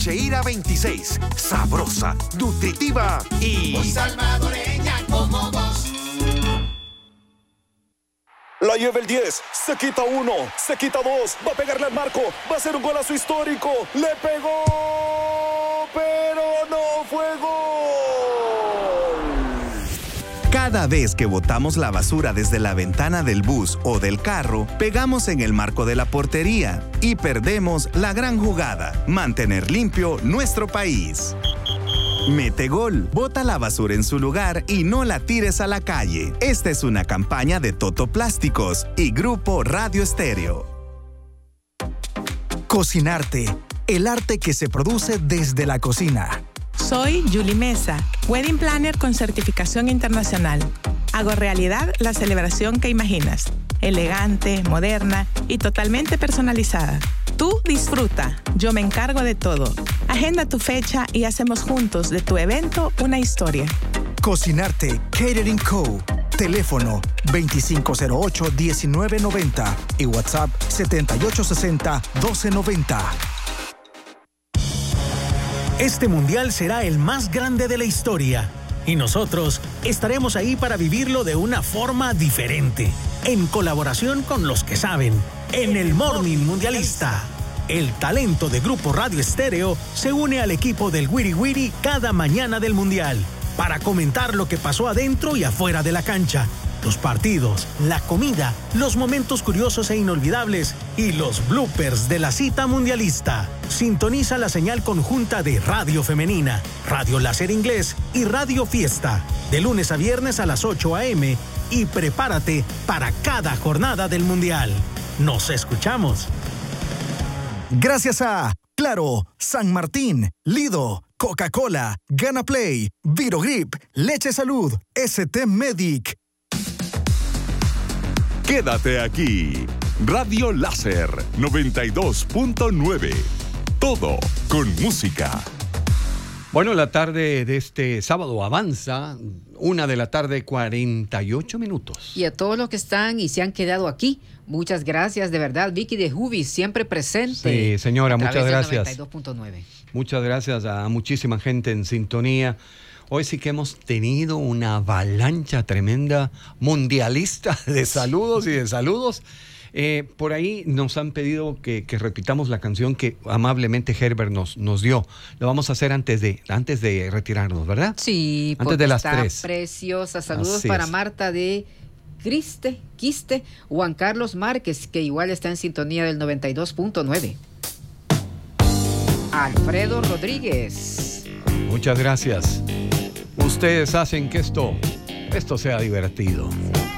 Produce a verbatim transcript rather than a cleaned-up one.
Cheira veintiséis, sabrosa, nutritiva y muy salvadoreña como vos. La lleva el diez, se quita uno, se quita dos, va a pegarle al marco, va a hacer un golazo histórico, le pegó, pero no fue gol. Cada vez que botamos la basura desde la ventana del bus o del carro, pegamos en el marco de la portería y perdemos la gran jugada, mantener limpio nuestro país. Mete gol, bota la basura en su lugar y no la tires a la calle. Esta es una campaña de Toto Plásticos y Grupo Radio Estéreo. Cocinarte, el arte que se produce desde la cocina. Soy Julie Mesa, Wedding Planner con certificación internacional. Hago realidad la celebración que imaginas, elegante, moderna y totalmente personalizada. Tú disfruta, yo me encargo de todo. Agenda tu fecha y hacemos juntos de tu evento una historia. Cocinarte Catering Co. Teléfono veinticinco cero ocho, diecinueve noventa y WhatsApp setenta y ocho sesenta, doce noventa. Este mundial será el más grande de la historia y nosotros estaremos ahí para vivirlo de una forma diferente, en colaboración con los que saben, en el Morning Mundialista. El talento de Grupo Radio Estéreo se une al equipo del Wiri Wiri cada mañana del mundial para comentar lo que pasó adentro y afuera de la cancha, los partidos, la comida, los momentos curiosos e inolvidables y los bloopers de la cita mundialista. Sintoniza la señal conjunta de Radio Femenina, Radio Láser Inglés y Radio Fiesta, de lunes a viernes a las ocho a eme y prepárate para cada jornada del mundial. Nos escuchamos. Gracias a Claro, San Martín, Lido, Coca-Cola, Gana Play, Virogrip, Leche Salud, S T Medic. Quédate aquí. Radio Láser noventa y dos punto nueve. Todo con música. Bueno, la tarde de este sábado avanza, una de la tarde, cuarenta y ocho minutos. Y a todos los que están y se han quedado aquí, muchas gracias, de verdad. Vicky de Juvis, siempre presente. Sí, señora, muchas gracias. noventa y dos punto nueve. Muchas gracias a muchísima gente en sintonía. Hoy sí que hemos tenido una avalancha tremenda mundialista de saludos y de saludos. Eh, por ahí nos han pedido que, que repitamos la canción que amablemente Herbert nos, nos dio. Lo vamos a hacer antes de, antes de retirarnos, ¿verdad? Sí, antes de las está tres. Preciosa. Saludos Así para es. Marta de Criste, Quiste, Juan Carlos Márquez, que igual está en sintonía del noventa y dos punto nueve. Alfredo Rodríguez. Muchas gracias. Ustedes hacen que esto, esto sea divertido.